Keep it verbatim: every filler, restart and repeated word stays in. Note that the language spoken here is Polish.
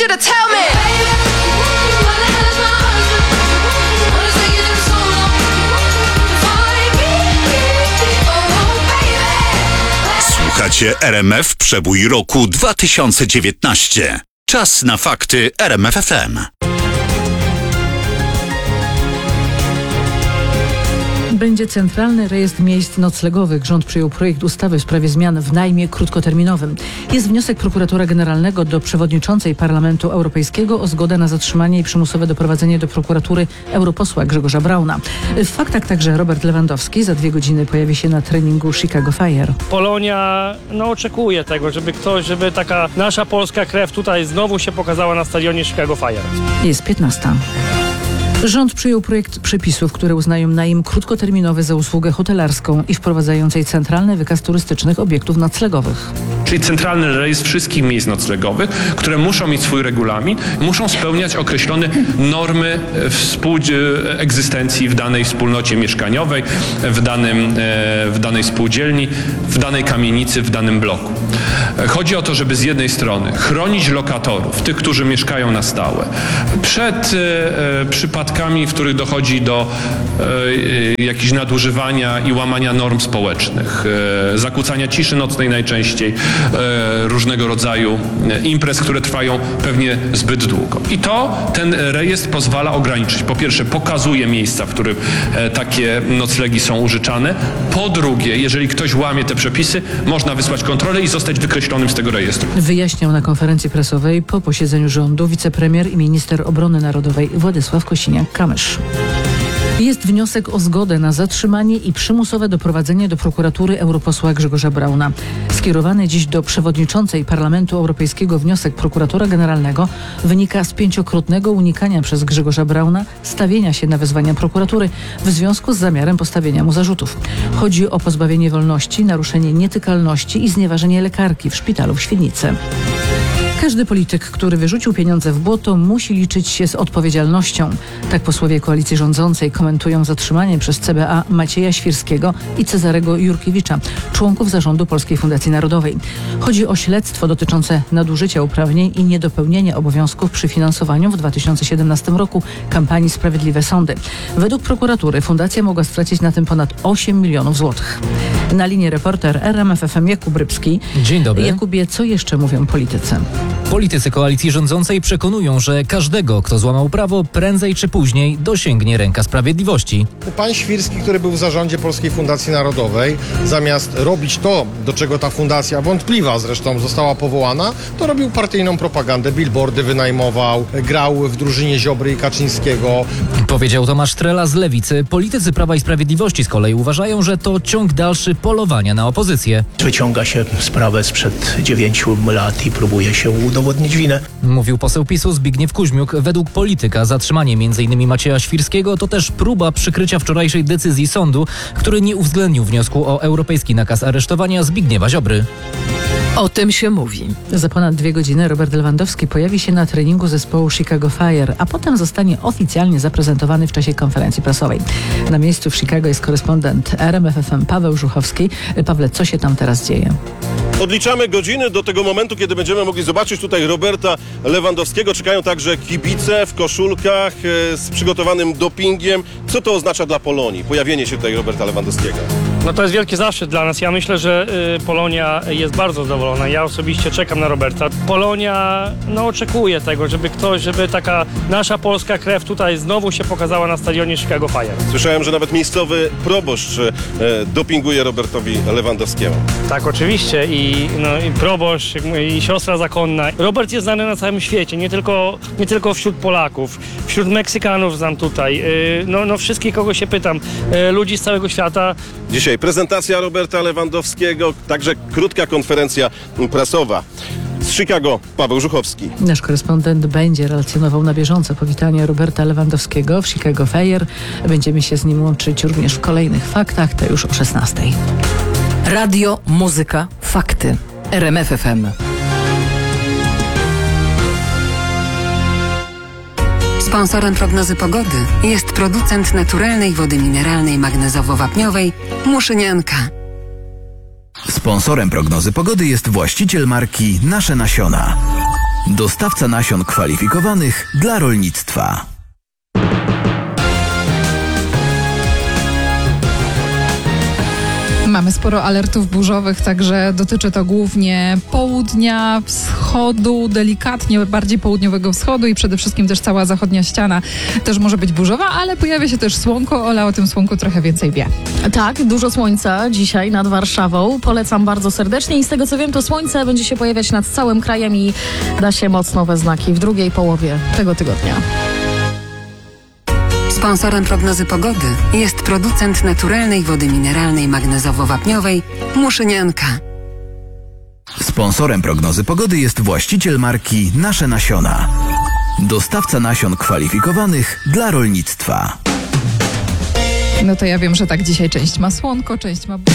you to tell me. Słuchacie R M F Przebój roku dwa tysiące dziewiętnaście. Czas na fakty R M F F M. Będzie centralny rejestr miejsc noclegowych. Rząd przyjął projekt ustawy w sprawie zmian w najmie krótkoterminowym. Jest wniosek prokuratora generalnego do przewodniczącej Parlamentu Europejskiego o zgodę na zatrzymanie i przymusowe doprowadzenie do prokuratury europosła Grzegorza Brauna. W faktach także Robert Lewandowski za dwie godziny pojawi się na treningu Chicago Fire. Polonia no, oczekuje tego, żeby ktoś, żeby taka nasza polska krew tutaj znowu się pokazała na stadionie Chicago Fire. Jest piętnasta. Rząd przyjął projekt przepisów, które uznają najem krótkoterminowy za usługę hotelarską i wprowadzającej centralny wykaz turystycznych obiektów noclegowych. Czyli centralny rejestr wszystkich miejsc noclegowych, które muszą mieć swój regulamin, muszą spełniać określone normy współegzystencji w danej wspólnocie mieszkaniowej, w, danym, w danej spółdzielni, w danej kamienicy, w danym bloku. Chodzi o to, żeby z jednej strony chronić lokatorów, tych, którzy mieszkają na stałe, przed e, przypadkami, w których dochodzi do e, jakichś nadużywania i łamania norm społecznych, e, zakłócania ciszy nocnej najczęściej, e, różnego rodzaju imprez, które trwają pewnie zbyt długo. I to ten rejestr pozwala ograniczyć. Po pierwsze, pokazuje miejsca, w których e, takie noclegi są użyczane. Po drugie, jeżeli ktoś łamie te przepisy, można wysłać kontrolę i zostać wykreślonym z tego rejestru. Wyjaśniał na konferencji prasowej po posiedzeniu rządu wicepremier i minister obrony narodowej Władysław Kosiniak-Kamysz. Jest wniosek o zgodę na zatrzymanie i przymusowe doprowadzenie do prokuratury europosła Grzegorza Brauna. Skierowany dziś do przewodniczącej Parlamentu Europejskiego wniosek prokuratora generalnego wynika z pięciokrotnego unikania przez Grzegorza Brauna stawienia się na wezwania prokuratury w związku z zamiarem postawienia mu zarzutów. Chodzi o pozbawienie wolności, naruszenie nietykalności i znieważenie lekarki w szpitalu w Świdnicy. Każdy polityk, który wyrzucił pieniądze w błoto, musi liczyć się z odpowiedzialnością. Tak posłowie koalicji rządzącej komentują zatrzymanie przez C B A Macieja Świrskiego i Cezarego Jurkiewicza, członków zarządu Polskiej Fundacji Narodowej. Chodzi o śledztwo dotyczące nadużycia uprawnień i niedopełnienia obowiązków przy finansowaniu w dwa tysiące siedemnastym roku kampanii Sprawiedliwe Sądy. Według prokuratury fundacja mogła stracić na tym ponad osiem milionów złotych. Na linii reporter R M F F M Jakub Rybski. Dzień dobry. Jakubie, co jeszcze mówią politycy? Politycy koalicji rządzącej przekonują, że każdego, kto złamał prawo, prędzej czy później dosięgnie ręka sprawiedliwości. Pan Świrski, który był w zarządzie Polskiej Fundacji Narodowej, zamiast robić to, do czego ta fundacja wątpliwa zresztą została powołana, to robił partyjną propagandę, billboardy wynajmował, grał w drużynie Ziobry i Kaczyńskiego. Powiedział Tomasz Trela z Lewicy. Politycy Prawa i Sprawiedliwości z kolei uważają, że to ciąg dalszy polowania na opozycję. Wyciąga się sprawę sprzed dziewięciu lat i próbuje się udowodnić winę. Mówił poseł PiSu Zbigniew Kuźmiuk. Według polityka zatrzymanie m.in. Macieja Świrskiego to też próba przykrycia wczorajszej decyzji sądu, który nie uwzględnił wniosku o europejski nakaz aresztowania Zbigniewa Ziobry. O tym się mówi. Za ponad dwie godziny Robert Lewandowski pojawi się na treningu zespołu Chicago Fire, a potem zostanie oficjalnie zaprezentowany w czasie konferencji prasowej. Na miejscu w Chicago jest korespondent R M F F M Paweł Żuchowski. Pawle, co się tam teraz dzieje? Odliczamy godziny do tego momentu, kiedy będziemy mogli zobaczyć tutaj Roberta Lewandowskiego. Czekają także kibice w koszulkach e, z przygotowanym dopingiem. Co to oznacza dla Polonii, pojawienie się tutaj Roberta Lewandowskiego? No to jest wielki zaszczyt dla nas. Ja myślę, że y, Polonia jest bardzo zadowolona. Ja osobiście czekam na Roberta. Polonia no, oczekuje tego, żeby ktoś, żeby taka nasza polska krew tutaj znowu się pokazała na stadionie Chicago Fire. Słyszałem, że nawet miejscowy proboszcz e, dopinguje Robertowi Lewandowskiemu. Tak, oczywiście. I, no, i proboszcz, i siostra zakonna. Robert jest znany na całym świecie, nie tylko, nie tylko wśród Polaków. Wśród Meksykanów znam tutaj. Y, no, no wszystkich, kogo się pytam. Y, ludzi z całego świata. Dzisiaj prezentacja Roberta Lewandowskiego, także krótka konferencja prasowa. Z Chicago Paweł Żuchowski. Nasz korespondent będzie relacjonował na bieżąco powitanie Roberta Lewandowskiego w Chicago Fire. Będziemy się z nim łączyć również w kolejnych faktach, to już o szesnastej. Radio, muzyka, fakty. R M F F M. Sponsorem prognozy pogody jest producent naturalnej wody mineralnej magnezowo-wapniowej Muszynianka. Sponsorem prognozy pogody jest właściciel marki Nasze Nasiona. Dostawca nasion kwalifikowanych dla rolnictwa. Mamy sporo alertów burzowych, także dotyczy to głównie południa, wschodu, delikatnie bardziej południowego wschodu i przede wszystkim też cała zachodnia ściana też może być burzowa, ale pojawia się też słonko. Ola o tym słonku trochę więcej wie. Tak, dużo słońca dzisiaj nad Warszawą. Polecam bardzo serdecznie i z tego co wiem, to słońce będzie się pojawiać nad całym krajem i da się mocno we znaki w drugiej połowie tego tygodnia. Sponsorem prognozy pogody jest producent naturalnej wody mineralnej magnezowo-wapniowej Muszynianka. Sponsorem prognozy pogody jest właściciel marki Nasze Nasiona. Dostawca nasion kwalifikowanych dla rolnictwa. No to ja wiem, że tak dzisiaj część ma słonko, część ma...